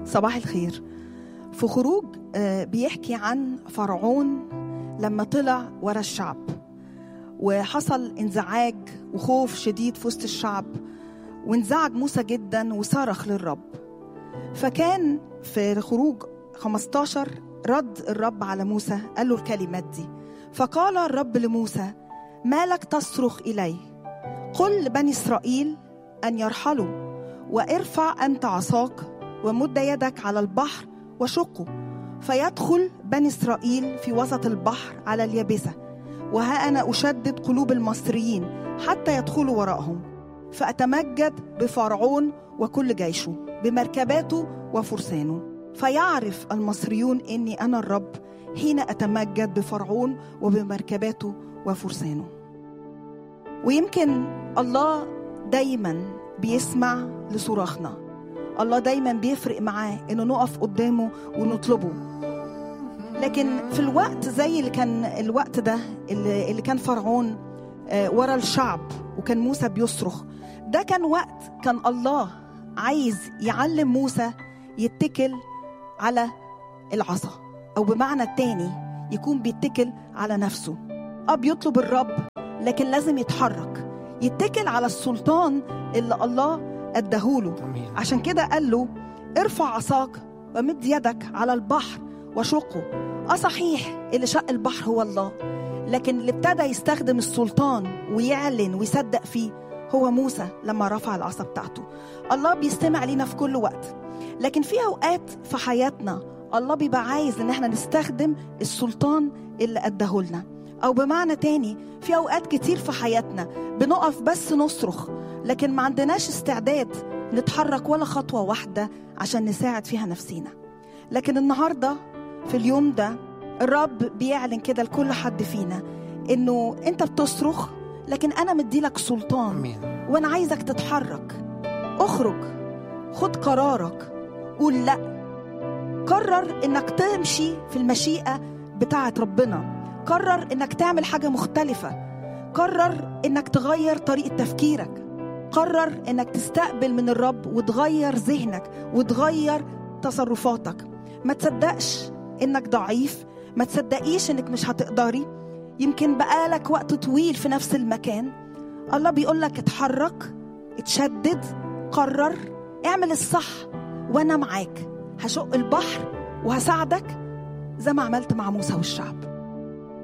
صباح الخير. في خروج بيحكي عن فرعون لما طلع ورا الشعب، وحصل انزعاج وخوف شديد في وسط الشعب، وانزعج موسى جدا وصرخ للرب. فكان في خروج 15 رد الرب على موسى، قال له الكلمات دي: فقال الرب لموسى: ما لك تصرخ إلي؟ قل لبني إسرائيل أن يرحلوا، وارفع أنت عصاك ومد يدك على البحر وشقه، فيدخل بني إسرائيل في وسط البحر على اليابسة، وها أنا أشدد قلوب المصريين حتى يدخلوا وراءهم، فأتمجد بفرعون وكل جيشه بمركباته وفرسانه، فيعرف المصريون إني أنا الرب حين أتمجد بفرعون وبمركباته وفرسانه. ويمكن الله دايما بيسمع لصراخنا، الله دايما بيفرق معاه إنه نقف قدامه ونطلبه. لكن في الوقت زي اللي كان الوقت ده اللي كان فرعون ورا الشعب وكان موسى بيصرخ، ده كان وقت كان الله عايز يعلم موسى يتكل على العصا، أو بمعنى التاني يكون بيتكل على نفسه. بيطلب الرب لكن لازم يتكل على السلطان اللي الله أدهوله. عشان كده قال له: ارفع عصاك ومد يدك على البحر وشقه. صحيح اللي شق البحر هو الله، لكن اللي ابتدى يستخدم السلطان ويعلن ويصدق فيه هو موسى لما رفع العصا بتاعته. الله بيستمع لينا في كل وقت، لكن في أوقات في حياتنا الله بيبقى عايز ان احنا نستخدم السلطان اللي أدهولنا. أو بمعنى تاني، في أوقات كتير في حياتنا بنقف بس نصرخ، لكن ما عندناش استعداد نتحرك ولا خطوة واحدة عشان نساعد فيها نفسينا. لكن النهاردة في اليوم ده الرب بيعلن كده لكل حد فينا إنه أنت بتصرخ، لكن أنا مديلك سلطان، وأنا عايزك تتحرك. اخرج، خد قرارك، قول لأ، قرر إنك تمشي في المشيئة بتاعة ربنا، قرر إنك تعمل حاجة مختلفة، قرر إنك تغير طريقة تفكيرك، قرر إنك تستقبل من الرب وتغير ذهنك وتغير تصرفاتك. ما تصدقش إنك ضعيف، ما تصدقيش إنك مش هتقدري. يمكن بقالك وقت طويل في نفس المكان. الله بيقولك اتحرك، اتشدد، قرر، اعمل الصح، وأنا معاك، هشق البحر وهساعدك زي ما عملت مع موسى والشعب.